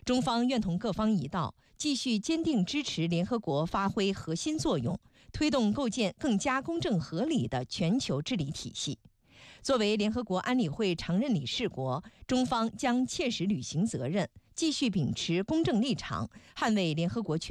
中方愿同各方一道，继续坚定支持联合国发挥核心作用，推动构建更加公正合理的全球治理体系。作为联合国安理会常任理事国，中方将切实履行责任，继续秉持公正立场，捍卫联合国